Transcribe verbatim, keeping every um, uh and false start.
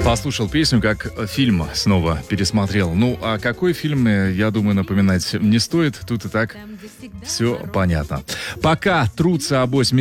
Послушал песню, как фильм снова пересмотрел. Ну, а какой фильм, я думаю, напоминать не стоит. Тут и так все понятно. Пока трутся обось